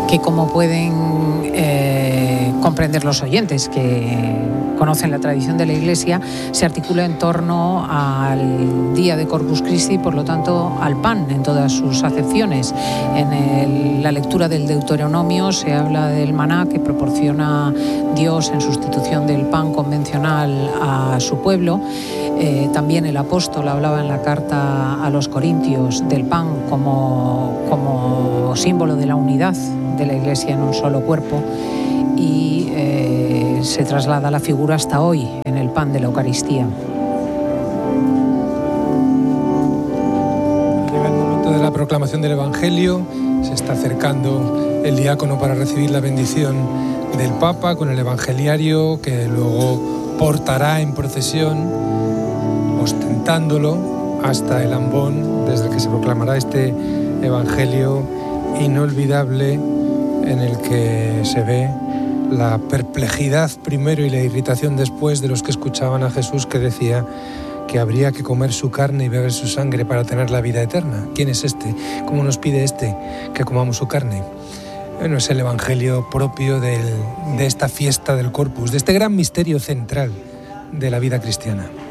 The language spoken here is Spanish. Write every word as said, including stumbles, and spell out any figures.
que como pueden eh, comprender los oyentes que conocen la tradición de la Iglesia, se articula en torno al día de Corpus Christi, por lo tanto al pan en todas sus acepciones. En el, la lectura del Deuteronomio se habla del maná que proporciona Dios en sustitución del pan convencional a su pueblo. Eh, también el apóstol hablaba en la carta a los Corintios del pan como, como símbolo de la unidad de la Iglesia en un solo cuerpo, y eh, se traslada la figura hasta hoy en el pan de la Eucaristía. Llega el momento de la proclamación del Evangelio, se está acercando el diácono para recibir la bendición del Papa con el evangeliario que luego portará en procesión, ostentándolo hasta el ambón desde el que se proclamará este Evangelio inolvidable en el que se ve la perplejidad primero y la irritación después de los que escuchaban a Jesús, que decía que habría que comer su carne y beber su sangre para tener la vida eterna. ¿Quién es este? ¿Cómo nos pide este que comamos su carne? Bueno, es el evangelio propio del, de esta fiesta del Corpus, de este gran misterio central de la vida cristiana.